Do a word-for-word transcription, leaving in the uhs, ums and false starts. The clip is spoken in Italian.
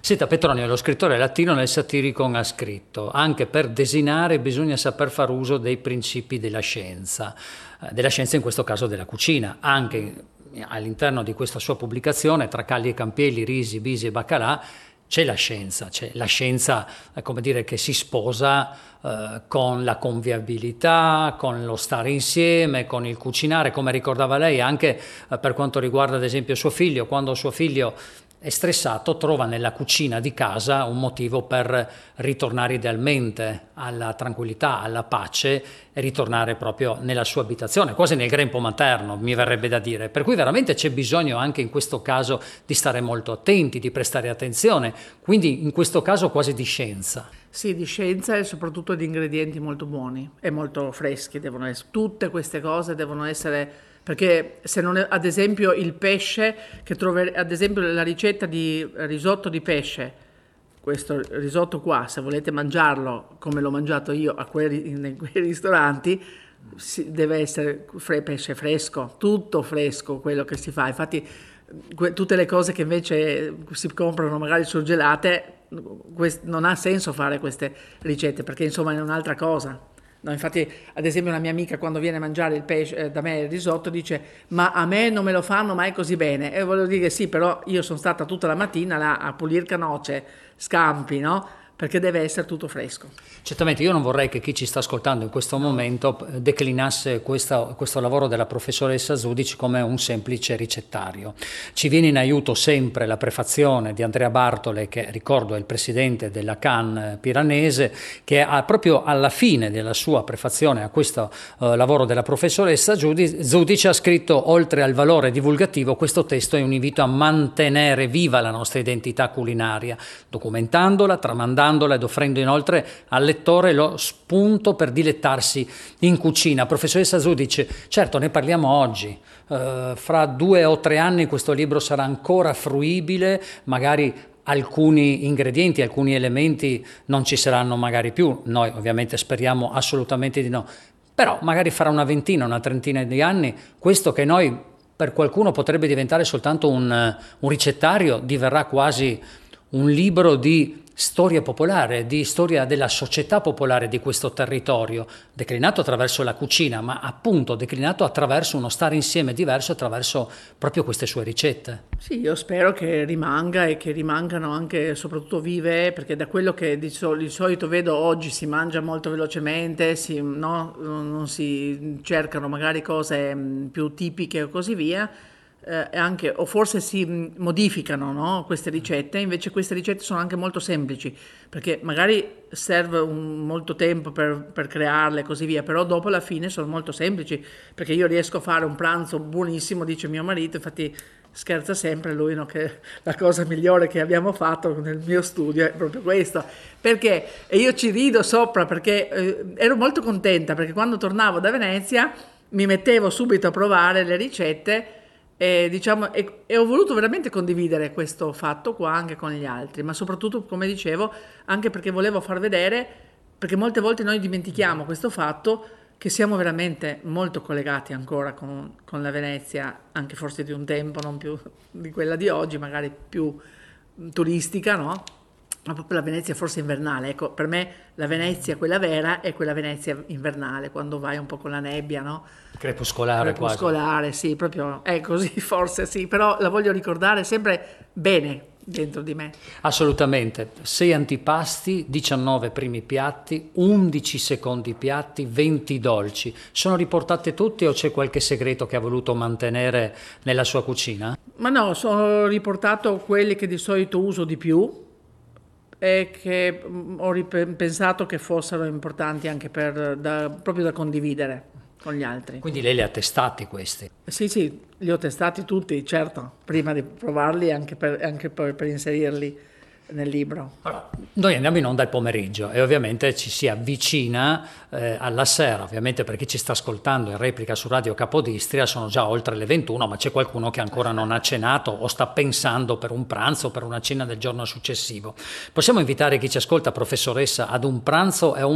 Senta Petronio, lo scrittore latino nel Satiricon ha scritto: anche per desinare bisogna saper far uso dei principi della scienza, eh, della scienza in questo caso della cucina. Anche all'interno di questa sua pubblicazione, tra Calli e Campielli, Risi, Bisi e Baccalà, c'è la scienza, c'è la scienza, eh, come dire, che si sposa eh, con la convivialità, con lo stare insieme, con il cucinare, come ricordava lei, anche eh, per quanto riguarda ad esempio suo figlio, quando suo figlio è stressato, trova nella cucina di casa un motivo per ritornare idealmente alla tranquillità, alla pace e ritornare proprio nella sua abitazione, quasi nel grembo materno, mi verrebbe da dire. Per cui veramente c'è bisogno anche in questo caso di stare molto attenti, di prestare attenzione, quindi in questo caso quasi di scienza. Sì, di scienza e soprattutto di ingredienti molto buoni e molto freschi devono essere. Tutte queste cose devono essere, perché se non è, ad esempio il pesce, che troverete, ad esempio la ricetta di risotto di pesce, questo risotto qua, se volete mangiarlo come l'ho mangiato io a quei, in quei ristoranti, si, deve essere fre, pesce fresco, tutto fresco quello che si fa. Infatti que, tutte le cose che invece si comprano magari surgelate, quest, non ha senso fare queste ricette, perché insomma è un'altra cosa. No, infatti, ad esempio, una mia amica quando viene a mangiare il pesce eh, da me il risotto dice: ma a me non me lo fanno mai così bene. E voglio dire sì, però io sono stata tutta la mattina là a pulire canoce, scampi, no? Perché deve essere tutto fresco. Certamente, io non vorrei che chi ci sta ascoltando in questo momento declinasse questa, questo lavoro della professoressa Giudici come un semplice ricettario. Ci viene in aiuto sempre la prefazione di Andrea Bartole, che ricordo è il presidente della Can Piranese, che ha, proprio alla fine della sua prefazione a questo uh, lavoro della professoressa Giudici ha scritto: oltre al valore divulgativo, questo testo è un invito a mantenere viva la nostra identità culinaria, documentandola, tramandandola ed offrendo inoltre al lettore lo spunto per dilettarsi in cucina. Professoressa Giudice, certo ne parliamo oggi, uh, fra due o tre anni questo libro sarà ancora fruibile, magari alcuni ingredienti, alcuni elementi non ci saranno magari più, noi ovviamente speriamo assolutamente di no, però magari fra una ventina, una trentina di anni questo che noi per qualcuno potrebbe diventare soltanto un, un ricettario diverrà quasi un libro di storia popolare, di storia della società popolare di questo territorio, declinato attraverso la cucina, ma appunto declinato attraverso uno stare insieme diverso, attraverso proprio queste sue ricette. Sì, io spero che rimanga e che rimangano anche soprattutto vive, perché da quello che di, sol- di solito vedo oggi si mangia molto velocemente, si, no? Non si cercano magari cose più tipiche o così via. Eh, anche, o forse si modificano, no? Queste ricette, invece queste ricette sono anche molto semplici, perché magari serve un, molto tempo per, per crearle e così via, però dopo alla fine sono molto semplici, perché io riesco a fare un pranzo buonissimo, dice mio marito, infatti scherza sempre lui, no? Che la cosa migliore che abbiamo fatto nel mio studio è proprio questo, perché, e io ci rido sopra perché eh, ero molto contenta, perché quando tornavo da Venezia mi mettevo subito a provare le ricette. E, diciamo, e, e ho voluto veramente condividere questo fatto qua anche con gli altri, ma soprattutto, come dicevo, anche perché volevo far vedere, perché molte volte noi dimentichiamo questo fatto, che siamo veramente molto collegati ancora con, con la Venezia, anche forse di un tempo, non più di quella di oggi, magari più turistica, no? Ma proprio la Venezia forse invernale. Ecco, per me la Venezia, quella vera, è quella Venezia invernale, quando vai un po' con la nebbia, no? Crepuscolare, Crepuscolare, quasi. Sì, proprio è così, forse sì, però la voglio ricordare sempre bene dentro di me. Assolutamente. sei antipasti, diciannove primi piatti, undici secondi piatti, venti dolci. Sono riportate tutte o c'è qualche segreto che ha voluto mantenere nella sua cucina? Ma no, sono riportato quelli che di solito uso di più e che ho pensato che fossero importanti anche per, da, proprio da condividere con gli altri. Quindi lei li ha testati questi? Sì, sì, li ho testati tutti, certo, prima di provarli, anche per, anche per, per inserirli nel libro. Allora, noi andiamo in onda il pomeriggio e ovviamente ci si avvicina eh, alla sera, ovviamente per chi ci sta ascoltando in replica su Radio Capodistria sono già oltre le ventuno, ma c'è qualcuno che ancora non ha cenato o sta pensando per un pranzo o per una cena del giorno successivo. Possiamo invitare chi ci ascolta, professoressa, ad un pranzo e a un